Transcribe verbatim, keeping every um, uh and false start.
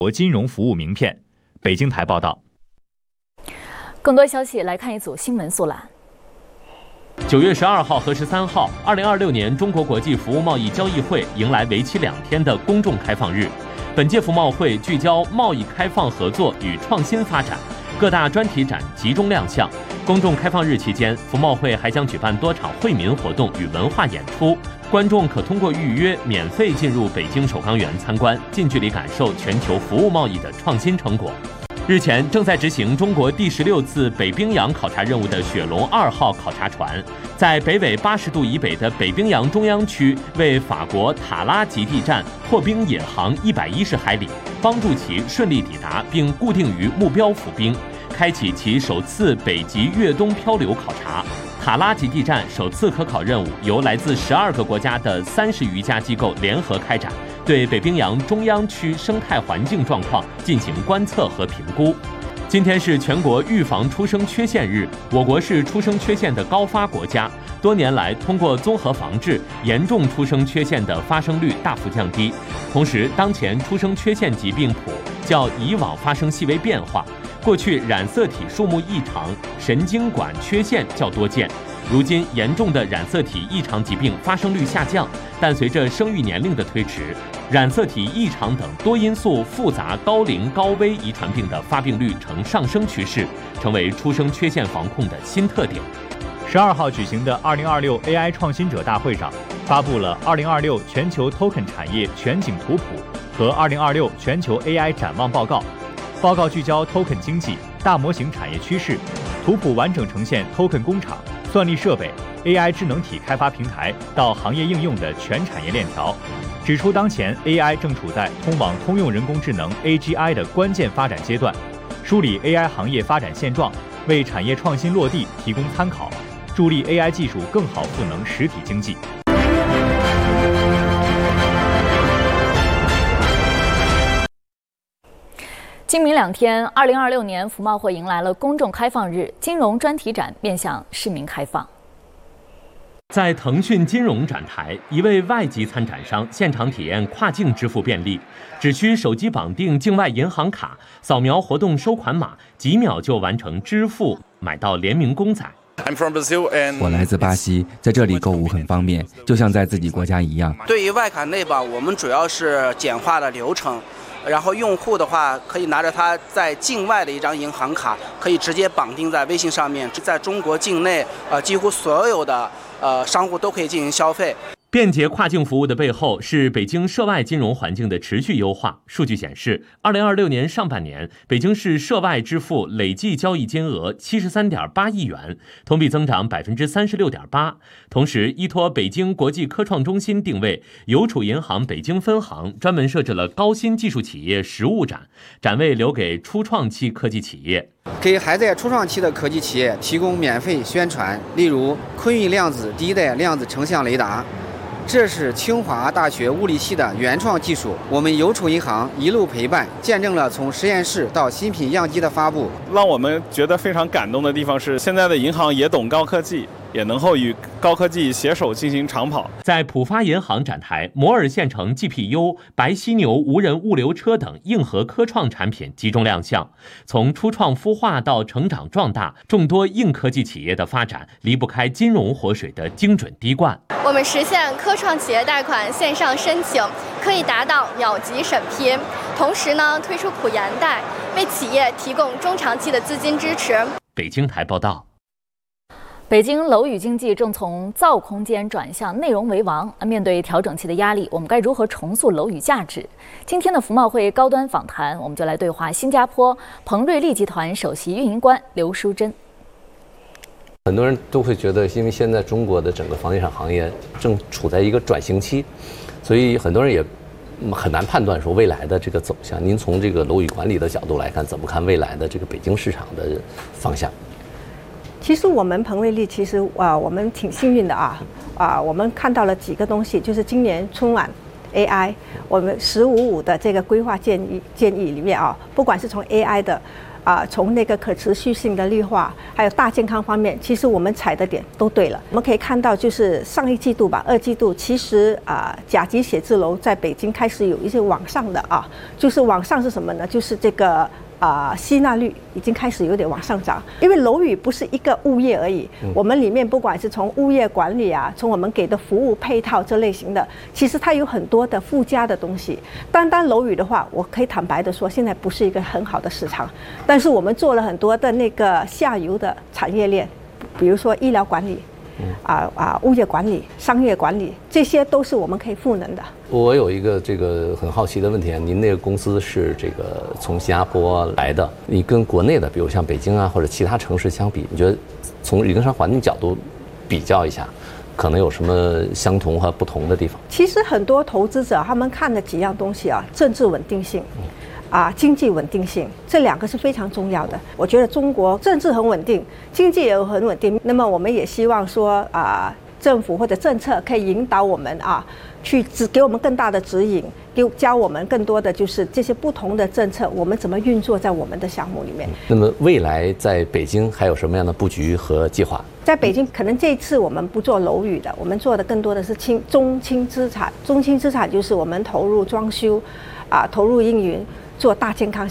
国金融服务名片。北京台报道。 更多消息来看一组新闻速览。 九月十二号和十三号，二零二六年中国国际服务贸易交易会迎来为期两天的公众开放日。本届服贸会聚焦贸易开放合作与创新发展，各大专题展集中亮相。公众开放日期间，服贸会还将举办多场惠民活动与文化演出，观众可通过预约免费进入北京首钢园参观，近距离感受全球服务贸易的创新成果。日前，正在执行中国第十六次北冰洋考察任务的雪龙二号考察船，在北纬八十度以北的北冰洋中央区，为法国塔拉极地站破冰引航一百一十海里，帮助其顺利抵达并固定于目标浮冰，开启其首次北极越冬漂流考察。塔拉极地站首次科考任务由来自十二个国家的三十余家机构联合开展，对北冰洋中央区生态环境状况进行观测和评估。今天是全国预防出生缺陷日，我国是出生缺陷的高发国家，多年来通过综合防治，严重出生缺陷的发生率大幅降低。同时，当前出生缺陷疾病谱较以往发生细微变化。过去染色体数目异常、神经管缺陷较多见，如今严重的染色体异常疾病发生率下降，但随着生育年龄的推迟，染色体异常等多因素复杂高龄高危遗传病的发病率呈上升趋势，成为出生缺陷防控的新特点。 十二号举行的二零二六 A I 创新者大会上，发布了二零二六全球 Token 产业全景图谱和二零二六全球 A I 展望报告。报告聚焦 Token 经济、大模型产业趋势，图谱完整呈现 Token 工厂、算力设备、A I 智能体开发平台到行业应用的全产业链条，指出当前 A I 正处在通往通用人工智能 A G I 的关键发展阶段，梳理 A I 行业发展现状，为产业创新落地提供参考，助力 A I 技术更好赋能实体经济。 今明两天，二零二六年服贸会迎来了公众开放日，金融专题展面向市民开放。 在腾讯金融展台，一位外籍参展商现场体验跨境支付便利，只需手机绑定境外银行卡，扫描活动收款码，几秒就完成支付，买到联名公仔。 我来自巴西，在这里购物很方便，就像在自己国家一样。 对于外卡内吧，我们主要是简化了流程。然后用户的话，可以拿着他在境外的一张银行卡，可以直接绑定在微信上面，在中国境内，呃，几乎所有的呃商户都可以进行消费。 便捷跨境服务的背后是北京涉外金融环境的持续优化。数据显示，二零二六年上半年，北京市涉外支付累计交易金额七十三点八亿元，同比增长百分之三十六点八。同时，依托北京国际科创中心定位，邮储银行北京分行专门设置了高新技术企业实物展，展位留给初创期科技企业。 给还在初创期的科技企业提供免费宣传，例如昆运量子第一代量子成像雷达。这是清华大学物理系的原创技术，我们邮储银行一路陪伴，见证了从实验室到新品样机的发布。 让我们觉得非常感动的地方是，现在的银行也懂高科技，也能够与高科技携手进行长跑。 在浦发银行展台，摩尔县城 G P U、白犀牛无人物流车等硬核科创产品集中亮相。从初创孵化到成长壮大，众多硬科技企业的发展离不开金融活水的精准滴灌。 我们实现科创企业贷款线上申请可以达到秒级审批，同时呢推出普研贷，为企业提供中长期的资金支持。 北京台报道。 北京楼宇经济正从造空间转向内容为王，面对调整期的压力，我们该如何重塑楼宇价值？今天的服贸会高端访谈，我们就来对话新加坡鹏瑞丽集团首席运营官刘淑珍。 很多人都会觉得，因为现在中国的整个房地产行业正处在一个转型期，所以很多人也很难判断说未来的这个走向。您从这个楼宇管理的角度来看，怎么看未来的这个北京市场的方向？ 其实我们鹏瑞丽其实啊、呃，我们挺幸运的啊啊、呃，我们看到了几个东西，就是今年春晚 A I， 我们十五五的这个规划建议建议里面啊，不管是从 A I 的啊，从那个可持续性的绿化，还有大健康方面，其实我们踩的点都对了。我们可以看到，就是上一季度吧，二季度其实啊，甲级写字楼在北京开始有一些往上的啊，就是往上是什么呢？就是这个。啊，吸纳率已经开始有点往上涨，因为楼宇不是一个物业而已，嗯、我们里面不管是从物业管理啊，从我们给的服务配套这类型的，其实它有很多的附加的东西。单单楼宇的话，我可以坦白的说，现在不是一个很好的市场，但是我们做了很多的那个下游的产业链，比如说医疗管理。啊啊，物业管理、商业管理，这些都是我们可以赋能的。 我有一个这个很好奇的问题啊，您那个公司是这个从新加坡来的，你跟国内的，比如像北京啊或者其他城市相比，你觉得从营商环境角度比较一下，可能有什么相同和不同的地方？ 其实很多投资者他们看的几样东西啊，政治稳定性。嗯啊，经济稳定性这两个是非常重要的。我觉得中国政治很稳定，经济也很稳定。那么我们也希望说啊，政府或者政策可以引导我们啊，去指给我们更大的指引，给教我们更多的就是这些不同的政策，我们怎么运作在我们的项目里面。 那么未来在北京还有什么样的布局和计划？ 在北京，可能这一次我们不做楼宇的，我们做的更多的是轻中轻资产。中轻资产就是我们投入装修，啊，投入运营。做大健康